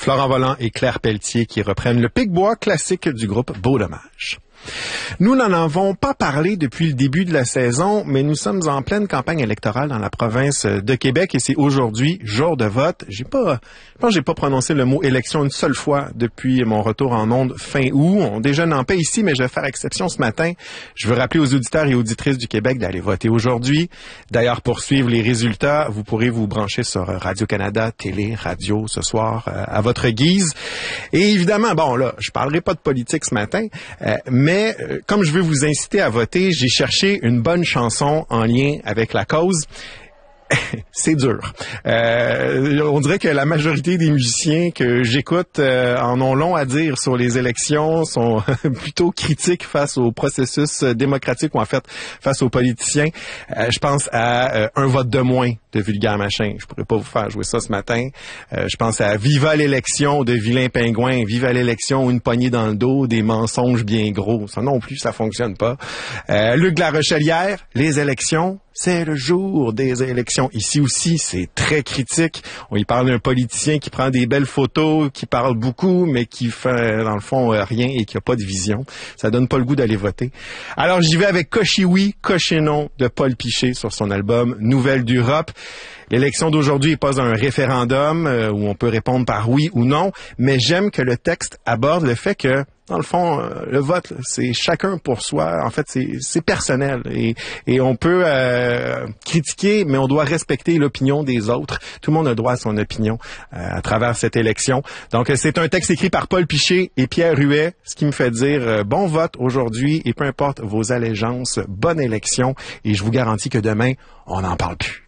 Florent Volant et Claire Pelletier qui reprennent le Pic-Bois classique du groupe Beau Dommage. Nous n'en avons pas parlé depuis le début de la saison, mais nous sommes en pleine campagne électorale dans la province de Québec et c'est aujourd'hui jour de vote. Je pense que j'ai pas prononcé le mot élection une seule fois depuis mon retour en ondes fin août. On déjeune en paix ici, mais je vais faire exception ce matin. Je veux rappeler aux auditeurs et auditrices du Québec d'aller voter aujourd'hui. D'ailleurs, pour suivre les résultats, vous pourrez vous brancher sur Radio-Canada, télé, radio ce soir à votre guise. Et évidemment, bon là, je parlerai pas de politique ce matin, mais comme je veux vous inciter à voter, j'ai cherché une bonne chanson en lien avec la cause. C'est dur. On dirait que la majorité des musiciens que j'écoute en ont long à dire sur les élections, sont plutôt critiques face au processus démocratique ou en fait face aux politiciens. Je pense à Un vote de moins de Vulgaire Machin. Je pourrais pas vous faire jouer ça ce matin. Je pense à Viva l'élection de Vilain Pingouin. Viva l'élection, une poignée dans le dos, des mensonges bien gros. Ça non plus, ça fonctionne pas. Luc La Rochelière, les élections. C'est le jour des élections. Ici aussi, c'est très critique. On y parle d'un politicien qui prend des belles photos, qui parle beaucoup, mais qui fait, dans le fond, rien et qui a pas de vision. Ça donne pas le goût d'aller voter. Alors, j'y vais avec Cocher oui, Cocher non de Paul Piché sur son album Nouvelles d'Europe. L'élection d'aujourd'hui n'est pas un référendum où on peut répondre par oui ou non, mais j'aime que le texte aborde le fait que, dans le fond, le vote, c'est chacun pour soi. En fait, c'est personnel. Et on peut critiquer, mais on doit respecter l'opinion des autres. Tout le monde a droit à son opinion à travers cette élection. Donc, c'est un texte écrit par Paul Piché et Pierre Huet, ce qui me fait dire bon vote aujourd'hui et peu importe vos allégeances, bonne élection. Et je vous garantis que demain, on n'en parle plus.